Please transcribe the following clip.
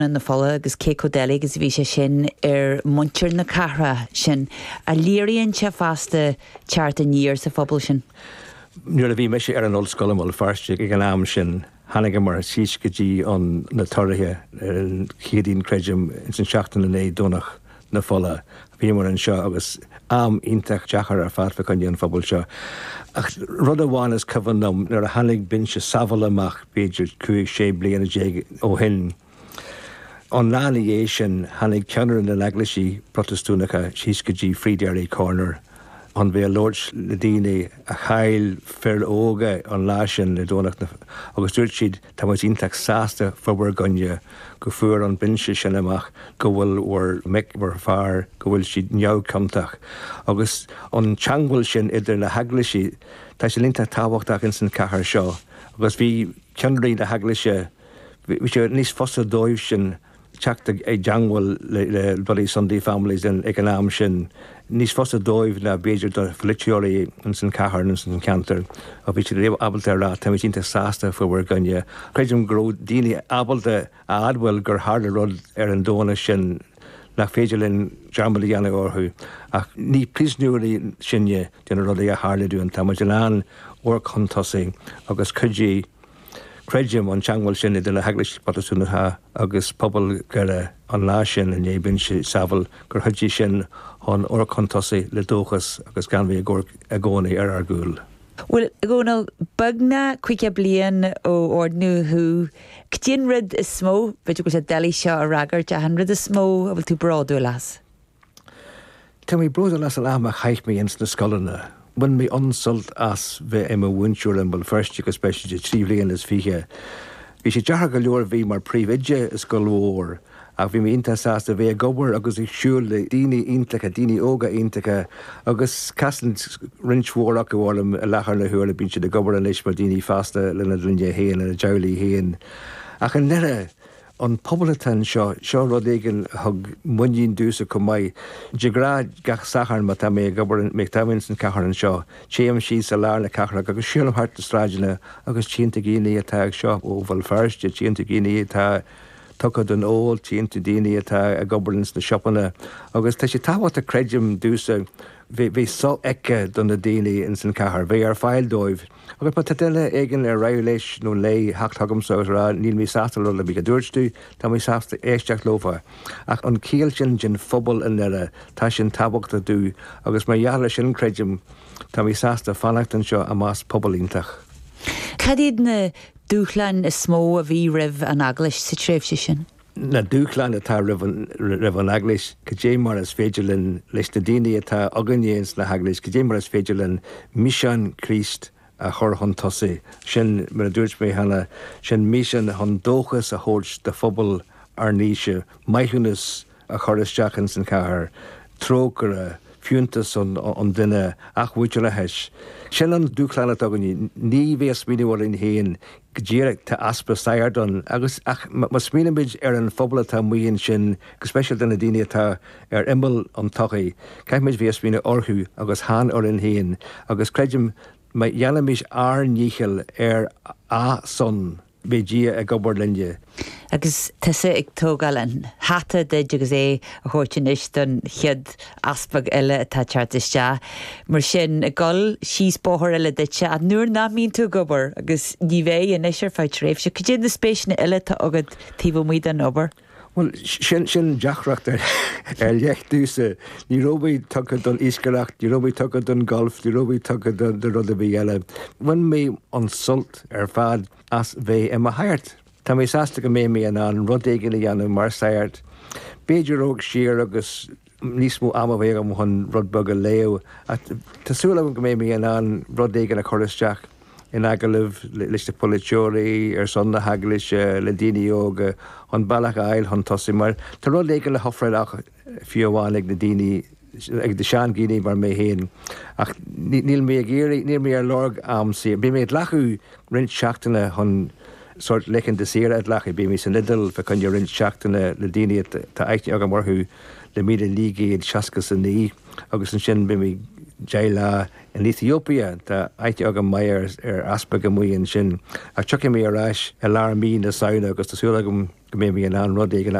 na fola agus cé codéala agus bhí sé sin muintir na cara sin a líonn se fasta teart a níor sa phobal sin. Nuair a bhí me sé an ollscoil mó farste ag an am sin hannig mar síos gotí an na toirithe chéadín creidem san seachtain na dúnach na fola. Bhí mar an seo agus am ítach deachar ar fadfa chun an phobal seo. Ach rud amháin is cyfannam nuair a hannig bin se safal amach beidir 5 bliana ó hin. An nána sin hannig ceannar na leaglaisí protestúnacha síos gotí Fridaire Corner. An bhé Lords le daoine a chail fear óga an láisin le dónach agus dúirt siad tá muid ionteach sásta fobar gonne go fuair an binse sin amach go bhfuil war meic mar fearr go bhfuil siad neamhcamtach. Agus an teanghfuil sin idir na haglaisí tá sé línta tábhachtach in san cethar seo. Agus bhí ceanraí na haglaise bhí sé níos fosta dóibh sin teachta ag deanghfuil le Bloody Sunday Families in ag an am sin níos fosta dóibh na beidir do flitiolaí in san cethar in san cantar a bhí sé réomh abalta rá tá muid ionta sásta fuair gonne. Creidim gro daoine abalta a adhfuil gur hála rud ar an dóna sin nach féidir linn dearmala dhéanana orthú ach ní prísnúirí sinne déanana rud é a hála dún tá muid an or contosaí agus cudí Creidim an teanghfuil sin idir na haglaisí protestúnatha agus pobl gur an lá sin in ébann sé safal gur chuidí sin an or contosaí le dóchas agus gan bhí a gcónaí ar gúil. Well, gúna bagna cuice blian ó ordnú hu ctíon rud is smó, beidir go sé delí seo a ragart a han rud is smó a bhfuil tú bráú las. Tá mí bróda las an am a chaith mé ins na scolanna. When me unsult as bheith im a bhaintúir an bhfuil first go speisiide trí bhliain is fiche. Bhí sé deartha go leor bhí mar príomhide is go leor ach bhí mé ionta sásta bheith gobar agus ag siúil le daoine iontacha daoine óga iontacha agus casan rinshmhórach go bhfuil a lechar na thuúla bín siad a gobar an leis mar daoine fasta lena dlunne héan a jowlaí héan. Ach an nera an poblatan seo rud éigen thug muín dúsa go maiid degrá gach sacharn má tá mé gobar mé tamhain san cethar an seo téam sí sa lár le cethra agus siúlam hart na stráidena agus tíanta géine atá ag seo ó bhfuil first tíanta géine atá tucad an óil tíanta daine atá a gobarlins na siopanna agus tá sé táhacht a creidim dúsa bhí so eice don na daine in san cethar bhí ar fáil dóibh. Agus pa tuile éigen ar raibh leis nó lé hachtthagamm sa rá níl mí sásta le bhí go dúirtú tá mí sásta éisteach lofa. Ach an cíal sin phobal in nera tá sin tábhacht a dú agus mar dhearla sin creidim tá mí sásta fannachtain seo a más pobalíntaach. Cad iad na dúchlein is smó a bhí rih an aglas sa tréimhse sin? Na dúchlein atá rih an aglas go dé mar is féidir linn leis na daine atá aganéins na haglas go dé mar is féidir linn Misean Christ a chur hon tosaí. Sin mar a dúirt mé hana sin mísan hon dóchas a thóirt de phobal ar níise maithúnas a chur isteach in san cethar trócar a fiúntas an duine ach bhuiidir a heis. Sin an dúchlein atá aganí ní bhés míhil in héin go ddíireach tá aspa saardon agus ach mas mínimiid ar an phobal atá muíonn sin go speisial den na daine atá ar imbal an tochaí caiimiid bhés mína orthú agus hán ar in héin agus creidim ma dhéanamís ar níchail ar a son bédí a gobar linne. Agus tusa ag tógáil an hata de agus é a chóirtinis don chiad aspag eile atá teartiste. Mar sin a gáil síos bóthir eile deite a nuair ná mín tú gobar agus ní bhéh in isir fáid tréimhse. Go dé na spéisina eile tá agad tíomh muid an obair? Well, sin deachreacht ar lecht dúsa, ní róbaí tugad don iscaracht, ní róbaí tugad don golf, ní róbaí tugad don rud a bhí eile. Bhain mé an sult ar fad as bheith im a hairt. Tá mé sásta go mé an rud éigen dhéanamh mar sairt. Béidir óg siar agus níos mó am bhéh am chun rud bag a léamh. Tásúla go mé an rud éigen a choristeach in agalibh leis de politeoirí ar son na haglis le daine óga an bailach ail hon tosaí mar tá rud éigen le hofraidach fiomháin ag na daine ag de sean gíine mar mé héin. Ach níl mé géirí níl mé ar lorg am sí. Bí mé lechú rint seachtainna hon sort lechan de séra at lecha bí mé san lidal fe chun rint seachtainna le daine tá eichne agam marthú le míle lígéad seaca san ní agus an sin bí mé Jaila in Ethiopia tá aitte agam maiar ar aspa go muíonn sin ach tucha mé arráis a lár mí na saona agus tásúla agam go mé an an rudí